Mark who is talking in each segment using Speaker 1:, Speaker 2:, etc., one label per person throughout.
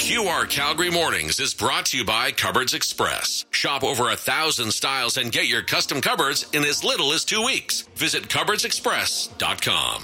Speaker 1: QR Calgary Mornings is brought to you by Cupboards Express. Shop over 1,000 styles and get your custom cupboards in as little as 2 weeks. Visit cupboardsexpress.com.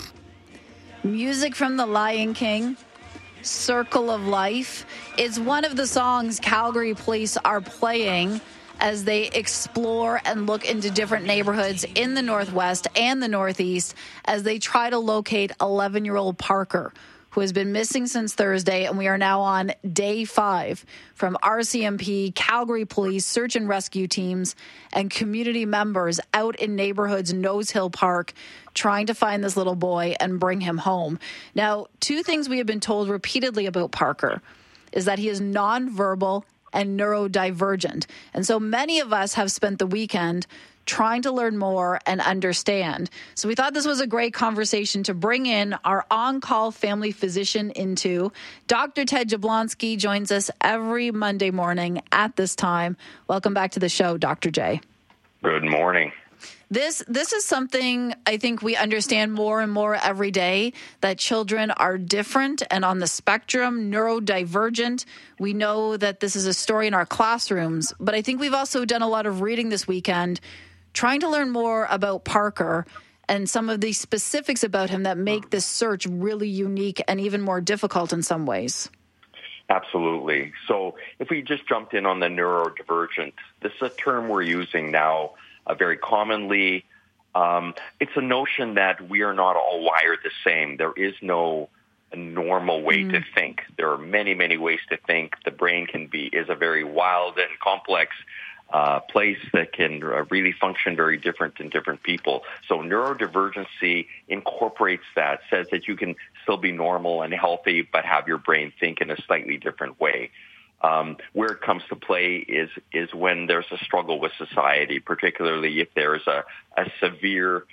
Speaker 2: Music from The Lion King, Circle of Life, is one of the songs Calgary police are playing as they explore and look into different neighborhoods in the Northwest and the Northeast as they try to locate 11-year-old Parker, who has been missing since Thursday, and we are now on day 5 from RCMP, Calgary Police, search and rescue teams, and community members out in neighborhoods Nose Hill Park trying to find this little boy and bring him home. Now, 2 things we have been told repeatedly about Parker is that he is nonverbal and neurodivergent. And so many of us have spent the weekend trying to learn more and understand. So we thought this was a great conversation to bring in our on-call family physician into. Dr. Ted Jablonski joins us every Monday morning at this time. Welcome back to the show, Dr. J.
Speaker 3: Good morning.
Speaker 2: This is something I think we understand more and more every day, that children are different and on the spectrum, neurodivergent. We know that this is a story in our classrooms, but I think we've also done a lot of reading this weekend trying to learn more about Parker and some of the specifics about him that make this search really unique and even more difficult in some ways.
Speaker 3: Absolutely. So if we just jumped in on the neurodivergent, this is a term we're using now very commonly. It's a notion that we are not all wired the same. There is no normal way to think. There are many, many ways to think. The brain is a very wild and complex place that can really function very different in different people. So neurodivergency incorporates that, says that you can still be normal and healthy, but have your brain think in a slightly different way. Where it comes to play is when there's a struggle with society, particularly if there's a severe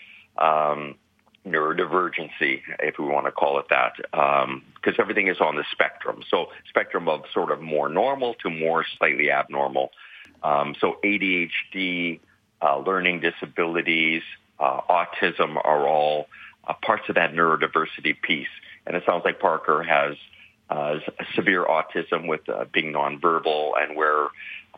Speaker 3: neurodivergency, if we want to call it that, because everything is on the spectrum. So spectrum of sort of more normal to more slightly abnormal. So ADHD, learning disabilities, autism are all parts of that neurodiversity piece. And it sounds like Parker has severe autism with being nonverbal, and where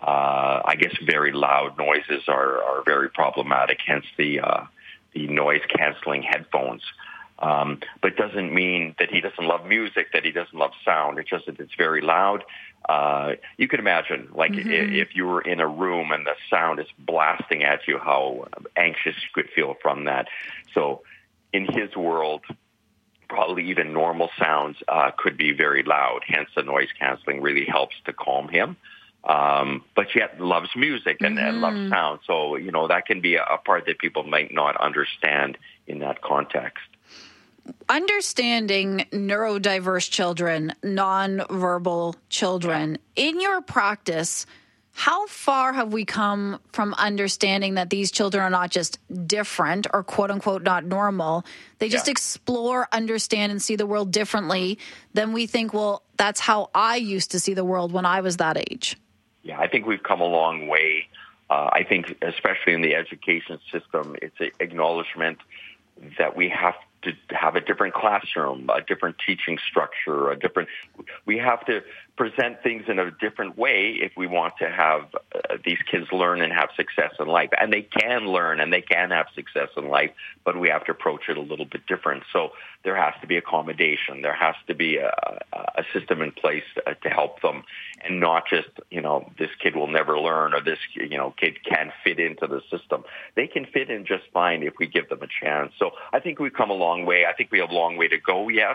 Speaker 3: I guess very loud noises are very problematic, hence the noise-canceling headphones. But it doesn't mean that he doesn't love music, that he doesn't love sound. It's just that it's very loud. You could imagine, like, if you were in a room and the sound is blasting at you, how anxious you could feel from that. So in his world, probably even normal sounds could be very loud. Hence, the noise canceling really helps to calm him. But yet loves music and loves sound. So, that can be a part that people might not understand in that context.
Speaker 2: Understanding neurodiverse children, nonverbal children, in your practice, how far have we come from understanding that these children are not just different or quote unquote not normal? They just explore, understand, and see the world differently than we think, well, that's how I used to see the world when I was that age.
Speaker 3: Yeah, I think we've come a long way. I think especially in the education system, it's an acknowledgement that we have to have a different classroom, a different teaching structure, we have to present things in a different way if we want to have these kids learn and have success in life. And they can learn and they can have success in life, but we have to approach it a little bit different. So there has to be accommodation. There has to be a system in place to help them, and not just, this kid will never learn, or this, kid can't fit into the system. They can fit in just fine if we give them a chance. So I think we've come a long way. I think we have a long way to go yet.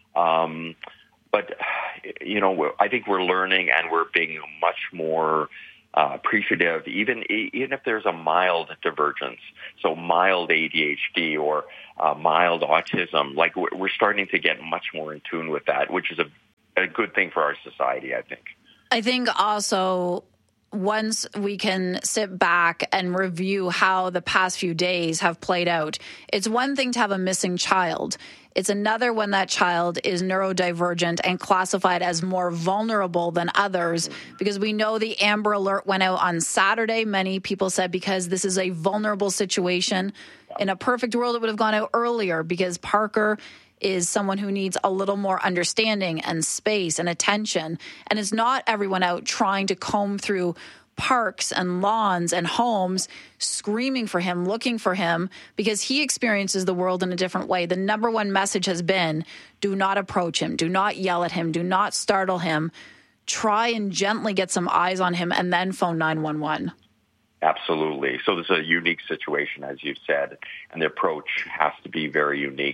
Speaker 3: But, I think we're learning, and we're being much more appreciative, even if there's a mild divergence, so mild ADHD or mild autism. Like, we're starting to get much more in tune with that, which is a good thing for our society, I think.
Speaker 2: I think also, once we can sit back and review how the past few days have played out, it's one thing to have a missing child. It's another when that child is neurodivergent and classified as more vulnerable than others, because we know the Amber Alert went out on Saturday. Many people said because this is a vulnerable situation. In a perfect world, it would have gone out earlier, because Parker is someone who needs a little more understanding and space and attention. And it's not everyone out trying to comb through parks and lawns and homes screaming for him, looking for him, because he experiences the world in a different way. The number one message has been, do not approach him, do not yell at him, do not startle him. Try and gently get some eyes on him and then phone 911.
Speaker 3: Absolutely. So this is a unique situation, as you've said, and the approach has to be very unique.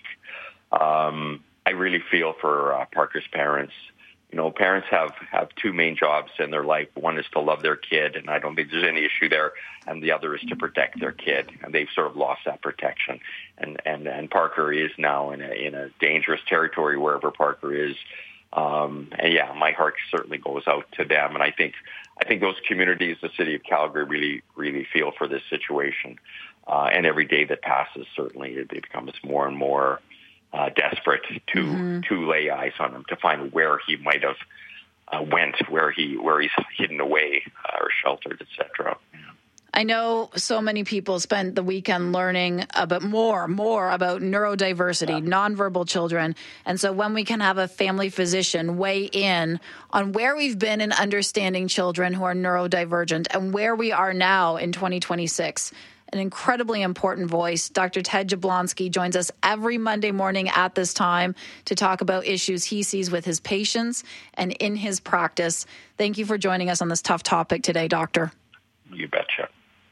Speaker 3: I really feel for Parker's parents. You know, parents have two main jobs in their life. One is to love their kid, and I don't think there's any issue there, and the other is to protect their kid, and they've sort of lost that protection. And Parker is now in a dangerous territory wherever Parker is. And yeah, my heart certainly goes out to them, and I think those communities, the city of Calgary, really feel for this situation. And every day that passes, certainly it becomes more and more desperate to lay eyes on him, to find where he might have went, where he's hidden away or sheltered, etc.
Speaker 2: I know so many people spent the weekend learning about more about neurodiversity, nonverbal children. And so when we can have a family physician weigh in on where we've been in understanding children who are neurodivergent and where we are now in 2026, an incredibly important voice. Dr. Ted Jablonski joins us every Monday morning at this time to talk about issues he sees with his patients and in his practice. Thank you for joining us on this tough topic today, Doctor.
Speaker 3: You betcha.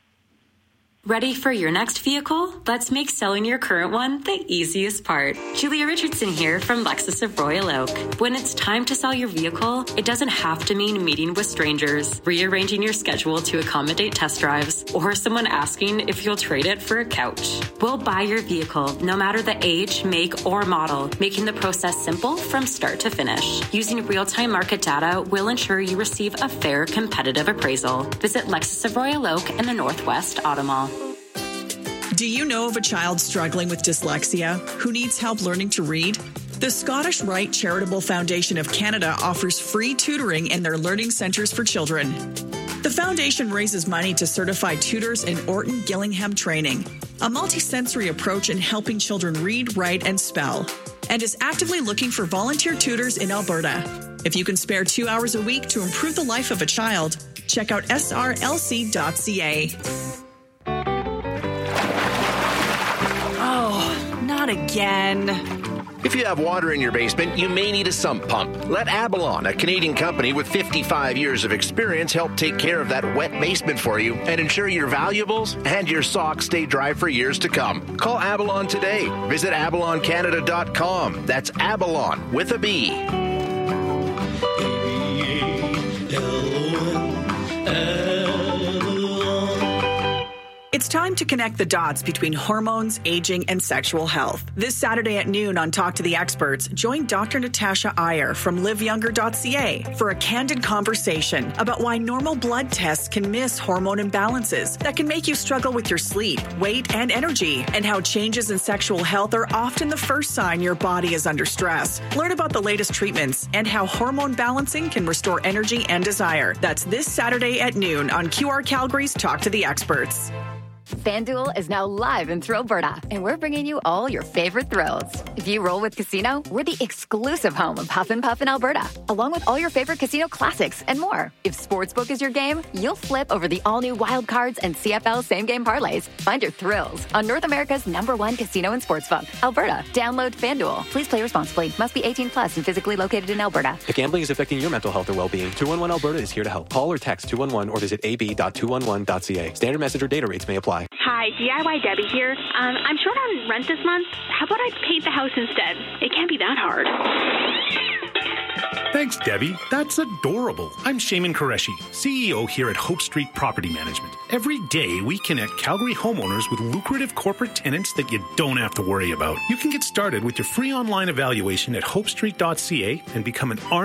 Speaker 4: Ready for your next vehicle? Let's make selling your current one the easiest part. Julia Richardson here from Lexus of Royal Oak. When it's time to sell your vehicle, it doesn't have to mean meeting with strangers, rearranging your schedule to accommodate test drives, or someone asking if you'll trade it for a couch. We'll buy your vehicle, no matter the age, make, or model, making the process simple from start to finish. Using real-time market data will ensure you receive a fair, competitive appraisal. Visit Lexus of Royal Oak in the Northwest Auto Mall.
Speaker 5: Do you know of a child struggling with dyslexia who needs help learning to read? The Scottish Rite Charitable Foundation of Canada offers free tutoring in their learning centres for children. The foundation raises money to certify tutors in Orton Gillingham training, a multisensory approach in helping children read, write, and spell, and is actively looking for volunteer tutors in Alberta. If you can spare 2 hours a week to improve the life of a child, check out srlc.ca. Not again.
Speaker 6: If you have water in your basement, you may need a sump pump. Let Abalon, a Canadian company with 55 years of experience, help take care of that wet basement for you and ensure your valuables and your socks stay dry for years to come. Call Abalon today. Visit abaloncanada.com. That's Abalon with a B.
Speaker 5: It's time to connect the dots between hormones, aging, and sexual health. This Saturday at noon on Talk to the Experts, join Dr. Natasha Iyer from liveyounger.ca for a candid conversation about why normal blood tests can miss hormone imbalances that can make you struggle with your sleep, weight, and energy, and how changes in sexual health are often the first sign your body is under stress. Learn about the latest treatments and how hormone balancing can restore energy and desire. That's this Saturday at noon on QR Calgary's Talk to the Experts.
Speaker 7: FanDuel is now live in Thrillberta, and we're bringing you all your favorite thrills. If you roll with Casino, we're the exclusive home of Huff and Puff in Alberta, along with all your favorite casino classics and more. If Sportsbook is your game, you'll flip over the all-new Wild Cards and CFL same-game parlays. Find your thrills on North America's #1 casino and sportsbook, Alberta. Download FanDuel. Please play responsibly. Must be 18 plus and physically located in Alberta.
Speaker 8: If gambling is affecting your mental health or well-being, 211 Alberta is here to help. Call or text 211 or visit ab.211.ca. Standard message or data rates may apply.
Speaker 9: Hi, DIY Debbie here. I'm short on rent this month. How about I paint the house instead? It can't be that hard.
Speaker 10: Thanks, Debbie. That's adorable. I'm Shaman Qureshi, CEO here at Hope Street Property Management. Every day, we connect Calgary homeowners with lucrative corporate tenants that you don't have to worry about. You can get started with your free online evaluation at hopestreet.ca and become an